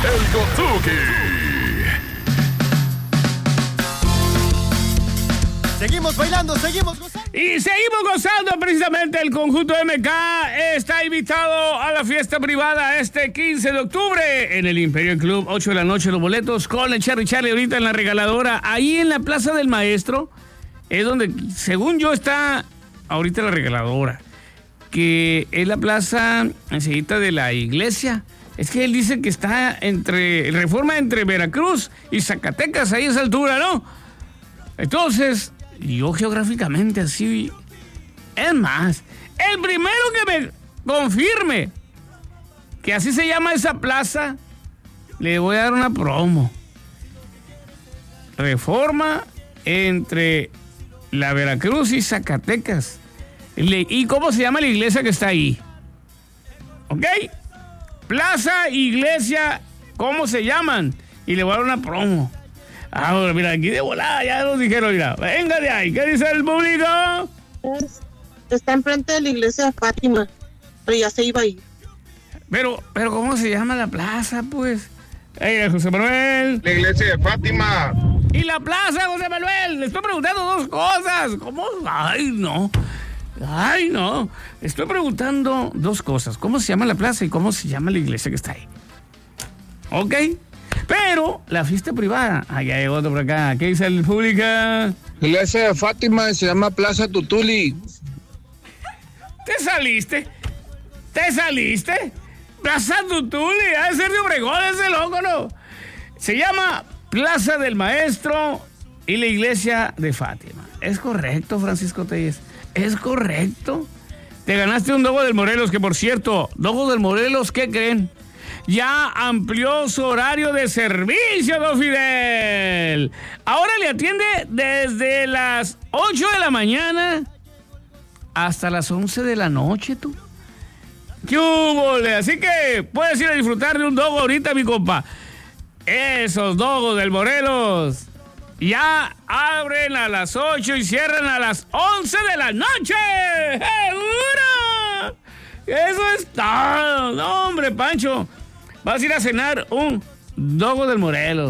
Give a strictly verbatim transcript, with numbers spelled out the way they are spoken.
el Gotsuki. Seguimos bailando, seguimos gozando. Y seguimos gozando. Precisamente el conjunto M K está invitado a la fiesta privada este quince de octubre en el Imperial Club, ocho de la noche, los boletos con el Cherry Charlie ahorita en la regaladora, ahí en la Plaza del Maestro, es donde, según yo, está ahorita la regaladora, que es la plaza enseguida de la iglesia. Es que él dice que está entre Reforma, entre Veracruz y Zacatecas, ahí a esa altura, ¿no? Entonces, yo geográficamente así... Es más, el primero que me confirme que así se llama esa plaza, le voy a dar una promo. Reforma entre la Veracruz y Zacatecas. ¿Y cómo se llama la iglesia que está ahí? ¿Ok? Plaza, iglesia, ¿cómo se llaman? Y le voy a dar una promo. Ahora, mira, aquí de volada ya nos dijeron, mira, venga de ahí, ¿qué dice el público? Es, está enfrente de la iglesia de Fátima, pero ya se iba a ir. Pero, pero, ¿cómo se llama la plaza, pues? Ey, José Manuel. La iglesia de Fátima. ¿Y la plaza, José Manuel? Le estoy preguntando dos cosas. ¿Cómo? Ay, no. Ay, no. Estoy preguntando dos cosas. ¿Cómo se llama la plaza y cómo se llama la iglesia que está ahí? ¿Ok? Pero la fiesta privada, allá llegó otro por acá. ¿Qué dice el público? La iglesia de Fátima se llama Plaza Tutuli. ¿Te saliste? ¿Te saliste? Plaza Tutuli, ha de ser de Obregón ese loco, ¿no? Se llama Plaza del Maestro y la iglesia de Fátima. Es correcto, Francisco Telles. Es correcto. Te ganaste un Dogo del Morelos, que por cierto, Dogo del Morelos, ¿qué creen? Ya amplió su horario de servicio, don Fidel. Ahora le atiende desde las ocho de la mañana hasta las once de la noche, tú. ¿Qué hubo? Así que puedes ir a disfrutar de un dogo ahorita, mi compa. Esos Dogos del Morelos ya abren a las ocho y cierran a las once de la noche. ¡Seguro! Eso es todo. No, hombre, Pancho. Vas a ir a cenar un Dogo del Morelos.